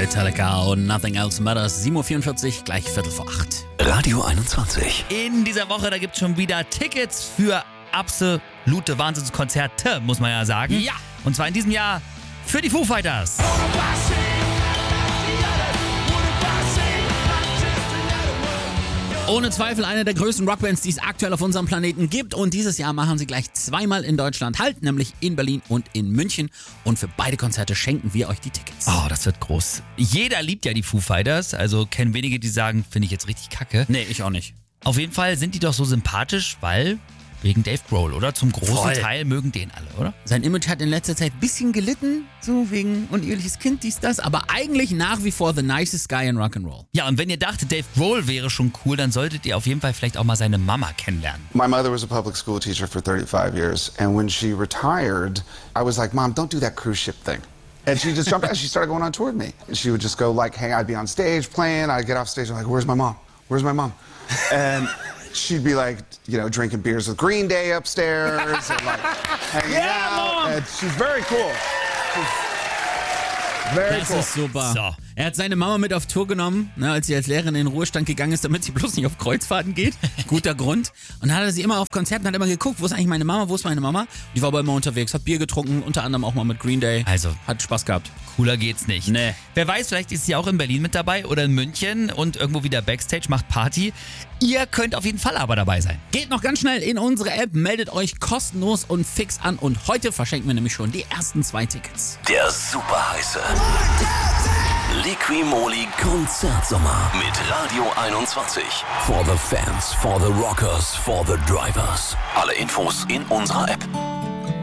Metallica und Nothing Else Matters. 7.44 Uhr, gleich 7:45. Radio 21. In dieser Woche, da gibt es schon wieder Tickets für absolute Wahnsinnskonzerte, muss man ja sagen. Ja. Und zwar in diesem Jahr für die Foo Fighters. Ohne Zweifel eine der größten Rockbands, die es aktuell auf unserem Planeten gibt. Und dieses Jahr machen sie gleich zweimal in Deutschland Halt, nämlich in Berlin und in München. Und für beide Konzerte schenken wir euch die Tickets. Oh, das wird groß. Jeder liebt ja die Foo Fighters, also kennen wenige, die sagen, finde ich jetzt richtig kacke. Nee, ich auch nicht. Auf jeden Fall sind die doch so sympathisch, weil wegen Dave Grohl, oder? Zum großen Voll. Teil mögen den alle, oder? Sein Image hat in letzter Zeit ein bisschen gelitten, so wegen uneheliches Kind, dies, das. Aber eigentlich nach wie vor the nicest guy in Rock'n'Roll. Ja, und wenn ihr dachtet, Dave Grohl wäre schon cool, dann solltet ihr auf jeden Fall vielleicht auch mal seine Mama kennenlernen. My mother was a public school teacher for 35 years, and when she retired, I was like, Mom, don't do that cruise ship thing. And she just jumped out, she started going on tour with me. And she would just go like, hey, I'd be on stage playing, I'd get off stage, I'm like, where's my mom? Where's my mom? And she'd be like, you know, drinking beers with Green Day upstairs and like hanging out. And she's very cool. She's very Das cool. ist super. So. Er hat seine Mama mit auf Tour genommen, ne, als sie als Lehrerin in den Ruhestand gegangen ist, damit sie bloß nicht auf Kreuzfahrten geht. Guter Grund. Und dann hat er sie immer auf Konzerten, hat immer geguckt, wo ist eigentlich meine Mama, wo ist meine Mama? Die war aber immer unterwegs, hat Bier getrunken, unter anderem auch mal mit Green Day. Also. Hat Spaß gehabt. Cooler geht's nicht. Nee. Wer weiß, vielleicht ist sie auch in Berlin mit dabei oder in München und irgendwo wieder Backstage, macht Party. Ihr könnt auf jeden Fall aber dabei sein. Geht noch ganz schnell in unsere App, meldet euch kostenlos und fix an. Und heute verschenken wir nämlich schon die ersten 2 Tickets. Der super heiße Liqui-Moly Konzertsommer mit Radio 21. For the fans, for the rockers, for the drivers. Alle Infos in unserer App.